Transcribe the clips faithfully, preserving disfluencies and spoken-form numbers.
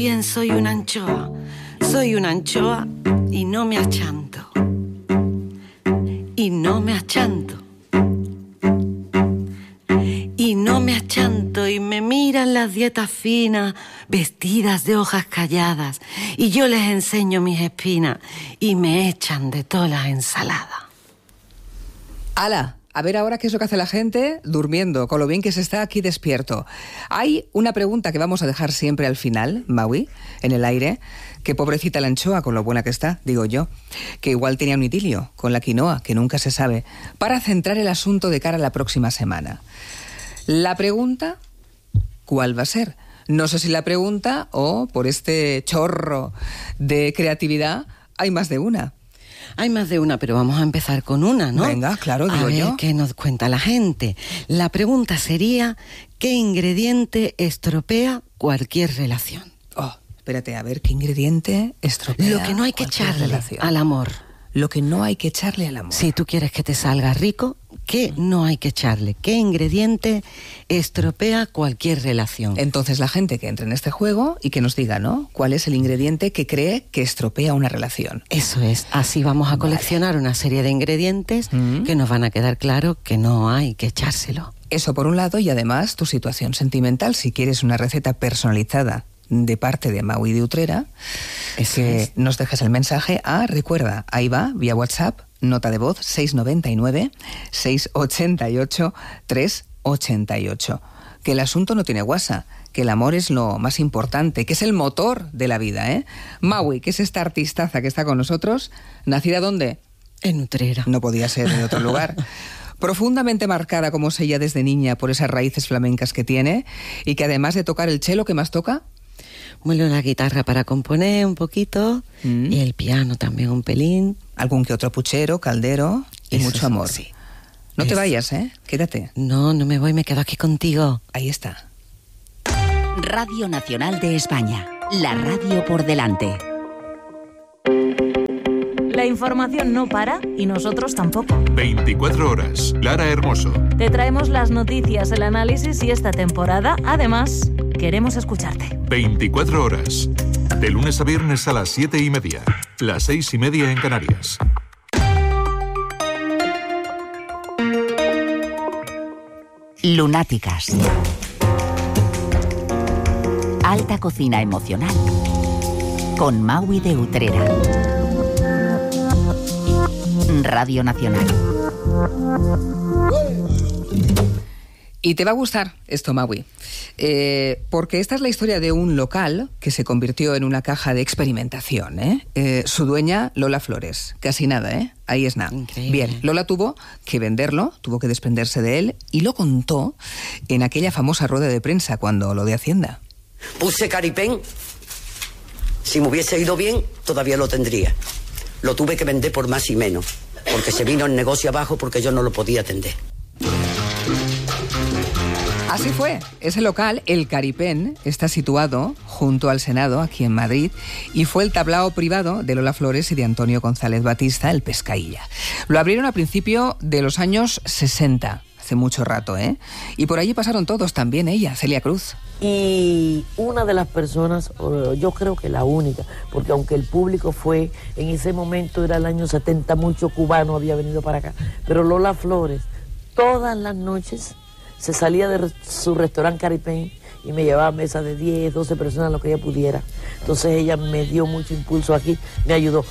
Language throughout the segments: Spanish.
bien soy una anchoa. Soy una anchoa y no me achanto. Y no me achanto. Y no me achanto y me miran las dietas finas, vestidas de hojas calladas, y yo les enseño mis espinas y me echan de todas las ensaladas. ¡Hala! A ver ahora qué es lo que hace la gente durmiendo, con lo bien que se está aquí despierto. Hay una pregunta que vamos a dejar siempre al final, Maui, en el aire, que pobrecita la anchoa con lo buena que está, digo yo, que igual tenía un idilio con la quinoa, que nunca se sabe, para centrar el asunto de cara a la próxima semana. La pregunta, ¿cuál va a ser? No sé si la pregunta o por este chorro de creatividad hay más de una. Hay más de una, pero vamos a empezar con una, ¿no? Venga, claro, digo yo. A ver yo. qué nos cuenta la gente. La pregunta sería, ¿qué ingrediente estropea cualquier relación? Oh, espérate, a ver, ¿qué ingrediente estropea Lo que no hay que echarle relación? Al amor. Lo que no hay que echarle al amor. Si tú quieres que te salga rico, ¿qué no hay que echarle? ¿Qué ingrediente estropea cualquier relación? Entonces la gente que entre en este juego y que nos diga, ¿no? ¿Cuál es el ingrediente que cree que estropea una relación? Eso es. Así vamos a coleccionar vale. una serie de ingredientes mm. que nos van a quedar claro que no hay que echárselo. Eso por un lado, y además tu situación sentimental. Si quieres una receta personalizada de parte de Maui de Utrera, Eso que es. nos dejes el mensaje a, recuerda, ahí va, vía WhatsApp, nota de voz seis nueve nueve, seis ocho ocho, tres ocho ocho. Que el asunto no tiene guasa, que el amor es lo más importante, que es el motor de la vida, ¿eh? Maui, que es esta artistaza que está con nosotros, ¿nacida dónde? En Utrera. No podía ser en otro lugar. Profundamente marcada como es ella desde niña por esas raíces flamencas que tiene, y que además de tocar el cello, ¿qué más toca? Bueno, la guitarra para componer un poquito mm. y el piano también un pelín. Algún que otro puchero, caldero y Eso mucho amor. Sí. No es... te vayas, ¿eh? Quédate. No, no me voy, me quedo aquí contigo. Ahí está. Radio Nacional de España. La radio por delante. La información no para y nosotros tampoco. veinticuatro horas. Lara Hermoso. Te traemos las noticias, el análisis y esta temporada, además, queremos escucharte. veinticuatro horas. De lunes a viernes a las siete y media. Las seis y media en Canarias. Lunáticas. Alta cocina emocional. Con Maui de Utrera. Radio Nacional. Y te va a gustar esto, Maui, eh, porque esta es la historia de un local que se convirtió en una caja de experimentación, ¿eh? Eh, su dueña, Lola Flores. Casi nada, ¿eh? Ahí es nada. Increíble. Bien, Lola tuvo que venderlo, tuvo que desprenderse de él, y lo contó en aquella famosa rueda de prensa cuando lo de Hacienda. Puse Caripén. Si me hubiese ido bien, todavía lo tendría. Lo tuve que vender por más y menos, porque se vino el negocio abajo porque yo no lo podía atender. Así fue. Ese local, el Caripén, está situado junto al Senado, aquí en Madrid, y fue el tablao privado de Lola Flores y de Antonio González Batista, el Pescailla. Lo abrieron a principios de los años sesenta, hace mucho rato, ¿eh? Y por allí pasaron todos, también ella, Celia Cruz. Y una de las personas, yo creo que la única, porque aunque el público fue, en ese momento era el año setenta, mucho cubano había venido para acá, pero Lola Flores, todas las noches se salía de su restaurante Caripén y me llevaba a mesa de diez, doce personas, lo que ella pudiera. Entonces ella me dio mucho impulso aquí, me ayudó.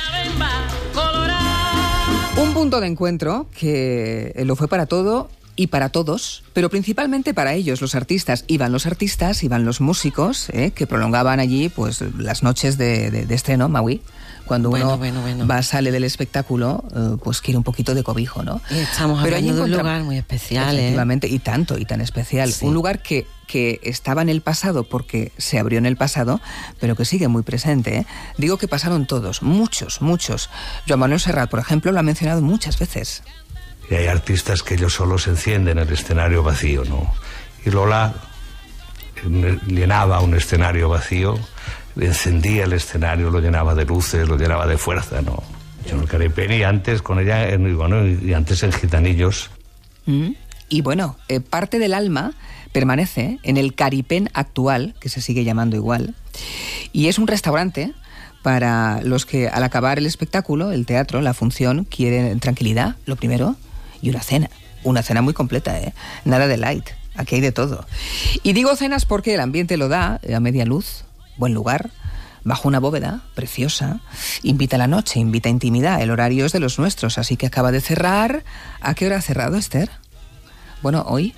Un punto de encuentro que lo fue para todo y para todos, pero principalmente para ellos, los artistas. Iban los artistas, iban los músicos, ¿eh? que prolongaban allí pues las noches de, de, de estreno, Maui. Cuando bueno, uno bueno, bueno. va, sale del espectáculo, eh, pues quiere un poquito de cobijo, ¿no? Y estamos Pero hablando de un encontra... lugar muy especial, Efectivamente, ¿eh? y tanto, y tan especial. Sí. Un lugar que, que estaba en el pasado porque se abrió en el pasado, pero que sigue muy presente, ¿eh? Digo que pasaron todos, muchos, muchos. Joan Manuel Serrat, por ejemplo, lo ha mencionado muchas veces. Y hay artistas que ellos solos encienden el escenario vacío, ¿no? Y Lola llenaba un escenario vacío, encendía el escenario, lo llenaba de luces, lo llenaba de fuerza, ¿no? Yo en el Caripén y antes con ella, en, bueno, y antes en Gitanillos. Mm. Y bueno, eh, parte del alma permanece en el Caripén actual, que se sigue llamando igual, Y es un restaurante para los que al acabar el espectáculo, el teatro, la función, quieren tranquilidad, lo primero, y una cena. Una cena muy completa, ¿eh? Nada de light, aquí hay de todo. Y digo cenas porque el ambiente lo da, a media luz, buen lugar, bajo una bóveda preciosa, invita a la noche, invita a intimidad, el horario es de los nuestros, así que acaba de cerrar. ¿A qué hora ha cerrado, Esther? Bueno, hoy...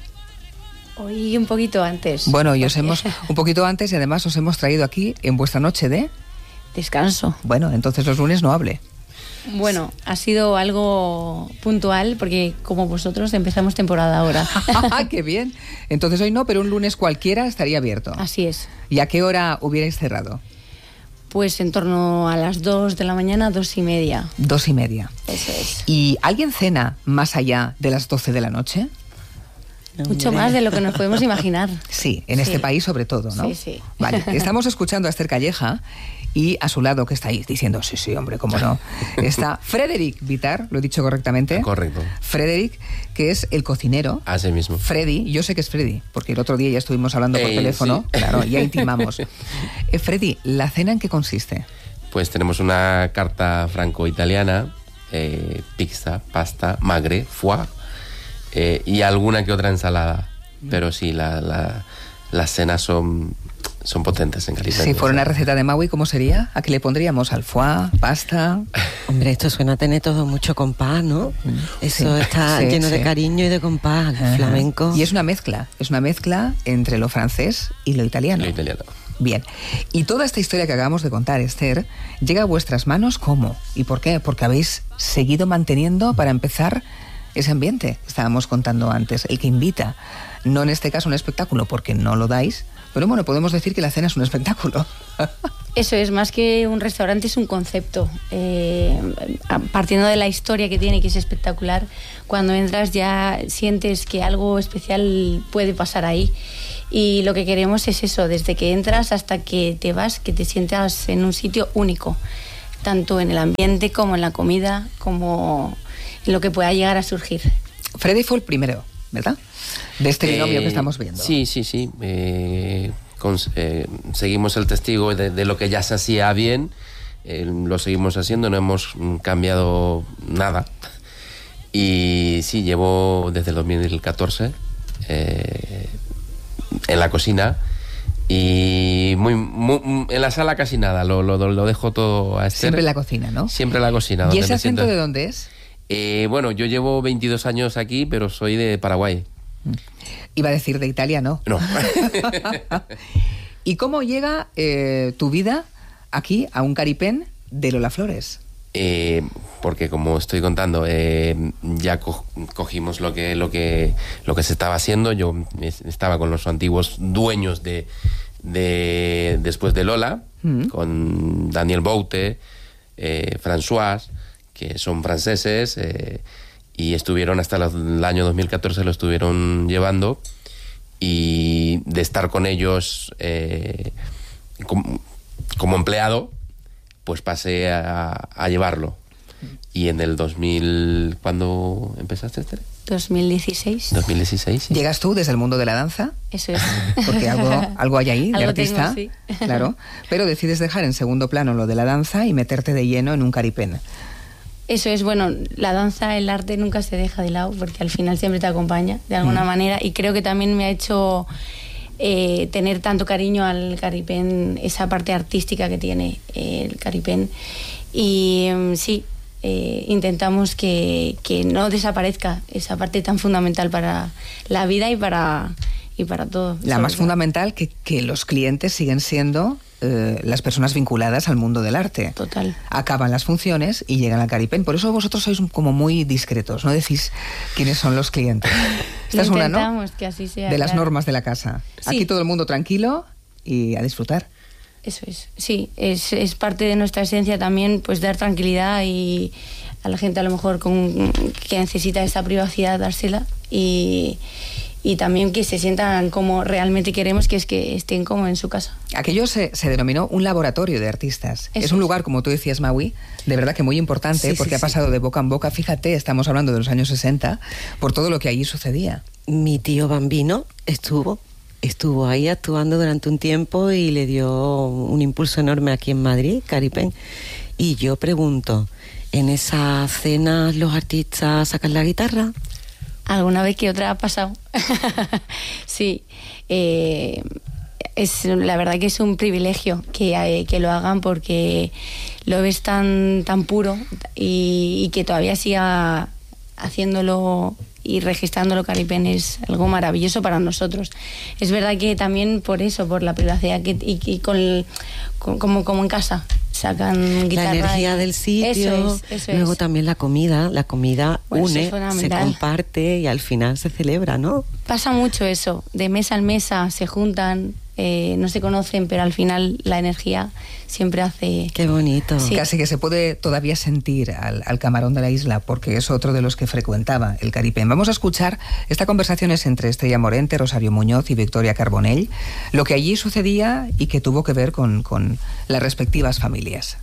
Hoy un poquito antes. Bueno, y os hemos un poquito antes y además os hemos traído aquí en vuestra noche de... Descanso. Bueno, entonces los lunes no hable. Bueno, ha sido algo puntual porque como vosotros empezamos temporada ahora. ¡Qué bien! Entonces hoy no, pero un lunes cualquiera estaría abierto. Así es. ¿Y a qué hora hubierais cerrado? Pues en torno a las dos de la mañana, dos y media. Dos y media. Eso es. ¿Y alguien cena más allá de las doce de la noche? Mucho más de lo que nos podemos imaginar. Sí, en sí. este país sobre todo, ¿no? Sí, sí. Vale, estamos escuchando a Esther Calleja y a su lado, que está ahí diciendo, sí, sí, hombre, cómo no, está Frederic Vitar, ¿lo he dicho correctamente? Correcto. Frederic, que es el cocinero. Así mismo. Freddy, yo sé que es Freddy, porque el otro día ya estuvimos hablando por eh, teléfono, sí. claro, ya intimamos. eh, Freddy, ¿la cena en qué consiste? Pues tenemos una carta franco-italiana, eh, pizza, pasta, magre, foie, eh, y alguna que otra ensalada. Pero sí, la, la, las cenas son... Son potentes en calidad. Si fuera una receta de Maui, ¿cómo sería? ¿A qué le pondríamos? ¿Al foie? ¿Pasta? Hombre, esto suena a tener todo mucho compás, ¿no? Eso sí, está sí, lleno sí. de cariño y de compás, uh-huh. flamenco. Y es una mezcla, es una mezcla entre lo francés y lo italiano. Lo italiano. Bien. Y toda esta historia que acabamos de contar, Esther, llega a vuestras manos, ¿cómo? ¿Y por qué? Porque habéis seguido manteniendo, para empezar, ese ambiente que estábamos contando antes, el que invita. No en este caso un espectáculo, porque no lo dais, pero bueno, podemos decir que la cena es un espectáculo. Eso es, más que un restaurante, es un concepto. Eh, partiendo de la historia que tiene, que es espectacular, cuando entras ya sientes que algo especial puede pasar ahí. Y lo que queremos es eso, desde que entras hasta que te vas, que te sientas en un sitio único, tanto en el ambiente como en la comida, como en lo que pueda llegar a surgir. Freddy fue el primero, ¿verdad? De este binomio eh, que estamos viendo. Sí, sí, sí. Eh, con, eh, seguimos el testigo de, de lo que ya se hacía bien. Eh, lo seguimos haciendo, no hemos cambiado nada. Y sí, llevo desde el dos mil catorce eh, en la cocina. Y muy, muy, en la sala casi nada, lo, lo, lo dejo todo a Esther. Siempre en la cocina, ¿no? Siempre en la cocina. ¿Y ese acento de dónde es? Eh, bueno, yo llevo veintidós años aquí, pero soy de Paraguay. Iba a decir de Italia, ¿no? No. ¿Y cómo llega eh, tu vida aquí a un caripén de Lola Flores? Eh, porque como estoy contando, eh, ya co- cogimos lo que, lo, que, lo que se estaba haciendo. Yo estaba con los antiguos dueños de, de después de Lola, mm. con Daniel Boute, eh, François, que son franceses, eh, y estuvieron hasta los, el año dos mil catorce, lo estuvieron llevando, y de estar con ellos eh, como, como empleado, pues pasé a, a llevarlo. Y en el dos mil... ¿Cuándo empezaste, Esther? dos mil dieciséis. dos mil dieciséis, sí. ¿Llegas tú desde el mundo de la danza? Eso es. Porque algo, algo hay ahí, de algo artista. Tengo, sí. Claro. Pero decides dejar en segundo plano lo de la danza y meterte de lleno en un caripén. Eso es, bueno, la danza, el arte nunca se deja de lado porque al final siempre te acompaña de alguna mm. manera, y creo que también me ha hecho eh, tener tanto cariño al caripén, esa parte artística que tiene eh, el caripén. Y um, sí, eh, intentamos que, que no desaparezca esa parte tan fundamental para la vida y para, y para todo. La más todo. fundamental, que, que los clientes siguen siendo eh, las personas vinculadas al mundo del arte. Total. Acaban las funciones y llegan al caripén. Por eso vosotros sois como muy discretos, no decís quiénes son los clientes. Esta es una, ¿no? Que así sea, de las claro. normas de la casa. Sí. Aquí todo el mundo tranquilo y a disfrutar. Eso es, sí, es, es parte de nuestra esencia también, pues dar tranquilidad y a la gente a lo mejor con, que necesita esa privacidad dársela, y, y también que se sientan como realmente queremos, que es que estén como en su casa. Aquello se, se denominó un laboratorio de artistas. Eso es un lugar, como tú decías, Maui, de verdad que muy importante, sí, porque sí, ha pasado sí. de boca en boca. Fíjate, estamos hablando de los años sesenta, por todo lo que allí sucedía. Mi tío Bambino estuvo estuvo ahí actuando durante un tiempo y le dio un impulso enorme aquí en Madrid, Caripen. Y yo pregunto, ¿en esas cenas los artistas sacan la guitarra? Alguna vez que otra ha pasado. Sí. Eh, es, la verdad que es un privilegio que, eh, que lo hagan, porque lo ves tan, tan puro y, y que todavía siga haciéndolo y registrándolo Caripen es algo maravilloso para nosotros. Es verdad que también por eso, por la privacidad que, y, y con, el, con como, como en casa sacan guitarra. La energía y, del sitio, eso es, eso luego es. También la comida, la comida Bueno, une, se comparte y al final se celebra, ¿no? Pasa mucho eso, de mesa en mesa se juntan, eh, no se conocen, pero al final la energía siempre hace... Qué bonito. Sí. Casi que se puede todavía sentir al, al camarón de la isla, porque es otro de los que frecuentaba el Caripen. Vamos a escuchar, esta conversación es entre Estrella Morente, Rosario Muñoz y Victoria Carbonell, lo que allí sucedía y que tuvo que ver con, con las respectivas familias.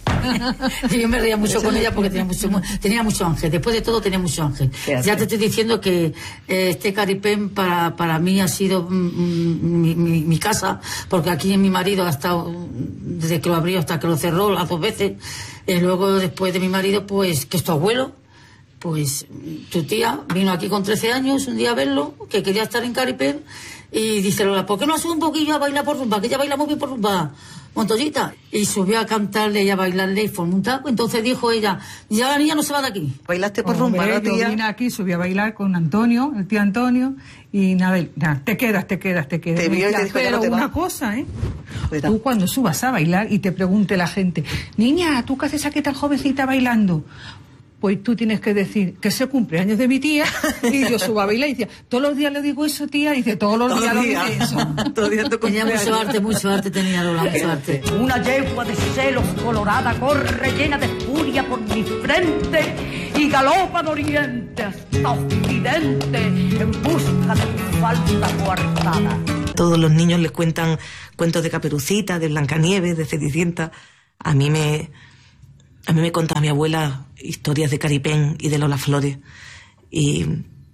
Yo me reía mucho con ella porque tenía mucho, tenía mucho ángel. Después de todo tenía mucho ángel. Ya te estoy diciendo que eh, este Caripen para, para mí ha sido mm, mi, mi, mi casa, porque aquí mi marido ha estado desde que lo abrió hasta que lo cerró las dos veces. Eh, luego después de mi marido, pues que es tu abuelo, pues tu tía vino aquí con trece años un día a verlo, que quería estar en Caripen, y dice Lola, ¿por qué no haces un poquillo a bailar por rumba? Que ella baila muy bien por rumba, Montoyita. Y subió a cantarle y a bailarle y formó un taco. Entonces dijo ella, ya la niña no se va de aquí. ¿Bailaste por rumba, no, tía? Yo vine aquí, subí a bailar con Antonio, el tío Antonio, y nada, nada te quedas, te quedas, te quedas. Te vio y te dijo, pero ya no te una va. cosa, ¿eh? Cuidado. Tú cuando subas a bailar y te pregunte la gente, niña, ¿tú qué haces aquí tan jovencita bailando? Pues tú tienes que decir que es el cumpleaños de mi tía, y yo subo a bailar y decía, todos los días le digo eso, tía, y dice, todos los días lo dice eso. Todos los días tu Tenía cumpleaños. mucho arte, mucho arte tenía Lola, mucho arte. Una yegua de celos colorada corre llena de furia por mi frente y galopa de oriente hasta occidente en busca de tu falta coartada. Todos los niños les cuentan cuentos de Caperucita, de Blancanieves, de Cenicienta. A mí me... A mí me contaba mi abuela historias de Caripen y de Lola Flores y,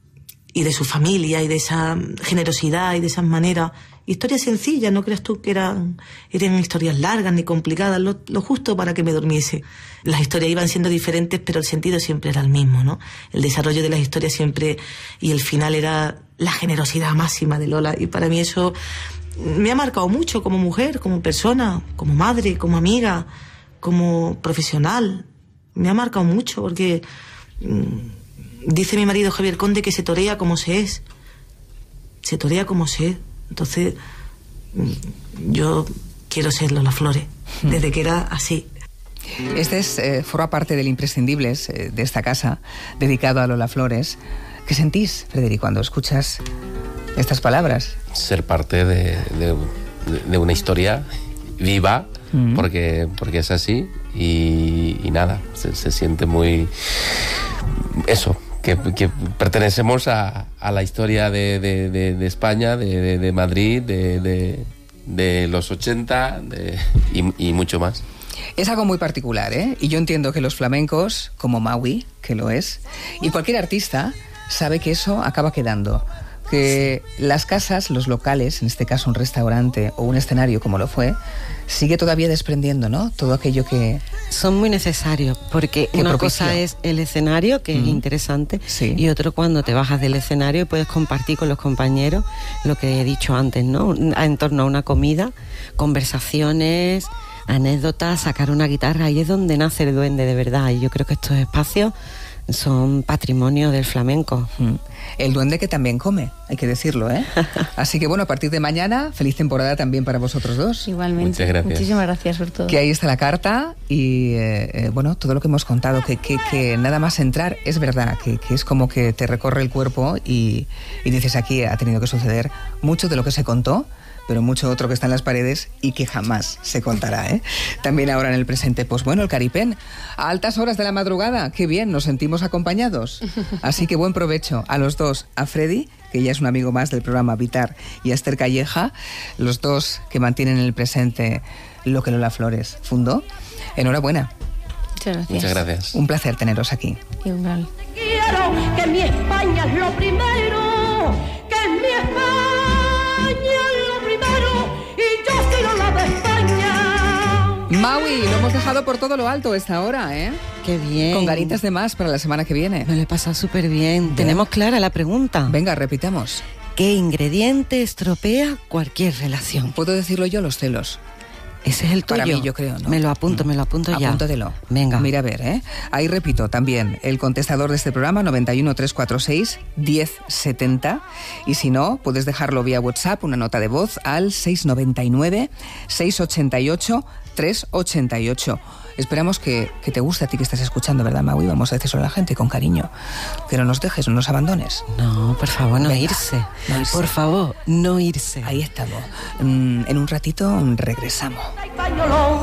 y de su familia y de esa generosidad y de esas maneras. Historias sencillas, no creas tú que eran, eran historias largas ni complicadas, lo, lo justo para que me durmiese. Las historias iban siendo diferentes, pero el sentido siempre era el mismo, ¿no? El desarrollo de las historias siempre, y el final era la generosidad máxima de Lola. Y para mí eso me ha marcado mucho como mujer, como persona, como madre, como amiga, como profesional. Me ha marcado mucho porque mmm, dice mi marido Javier Conde que se torea como se es. Se torea como se es. Entonces mmm, yo quiero ser Lola Flores desde que era así. Este es, eh, forma parte del Imprescindibles eh, de esta casa, dedicado a Lola Flores. ¿Qué sentís, Frederic, cuando escuchas estas palabras? Ser parte de, de, de una historia viva, mm. porque, porque es así, y, y nada, se, se siente muy... Eso, que, que pertenecemos a, a la historia de, de, de, de España, de, de, de Madrid, de, de, de los ochenta de, y, y mucho más. Es algo muy particular, ¿eh? Y yo entiendo que los flamencos, como Maui, que lo es, y cualquier artista sabe que eso acaba quedando. Que las casas, los locales, en este caso un restaurante o un escenario como lo fue, sigue todavía desprendiendo, ¿no? Todo aquello que... Son muy necesarios, porque que una propició. cosa es el escenario, que mm. es interesante, sí. y otro cuando te bajas del escenario y puedes compartir con los compañeros lo que he dicho antes, ¿no? En torno a una comida, conversaciones, anécdotas, sacar una guitarra, ahí es donde nace el duende de verdad, y yo creo que estos espacios son patrimonio del flamenco. Mm. El duende que también come, hay que decirlo, ¿eh? Así que bueno, a partir de mañana, feliz temporada también para vosotros dos. Igualmente. Muchas gracias. Muchísimas gracias por todo. Que ahí está la carta y eh, eh, bueno, todo lo que hemos contado, que, que, que nada más entrar es verdad, que, que es como que te recorre el cuerpo y, y dices, aquí ha tenido que suceder mucho de lo que se contó, pero mucho otro que está en las paredes y que jamás se contará, ¿eh? También ahora en el presente. Pues bueno, el Caripen, a altas horas de la madrugada, qué bien, nos sentimos acompañados. Así que buen provecho a los dos, a Freddy, que ya es un amigo más del programa Vitar, y a Esther Calleja, los dos que mantienen en el presente lo que Lola Flores fundó. Enhorabuena. Muchas gracias. Muchas gracias. Un placer teneros aquí. Igual. Quiero que mi España es lo primero, que mi España España es lo primero y yo soy la de España. Maui, lo hemos dejado por todo lo alto esta hora, ¿eh? Qué bien. Con ganitas de más para la semana que viene. Me lo he pasado súper bien. Tenemos clara la pregunta. Venga, repitamos. ¿Qué ingrediente estropea cualquier relación? ¿Puedo decirlo yo? Los celos. Ese es el tuyo. Para mí, yo creo, ¿no? Me lo apunto, me lo apunto ya. Apúntatelo. Venga. Mira, a ver, ¿eh? Ahí repito también el contestador de este programa, noventa y uno, trescientos cuarenta y seis, diez setenta. Y si no, puedes dejarlo vía WhatsApp, una nota de voz al seiscientos noventa y nueve, seiscientos ochenta y ocho, trescientos ochenta y ocho. Esperamos que, que te guste a ti que estás escuchando, ¿verdad, Maui? Vamos a decirlo a la gente con cariño. Que no nos dejes, no nos abandones. No, por favor, no, Venga, irse. no irse. Por favor, no irse. Ahí estamos. En un ratito regresamos.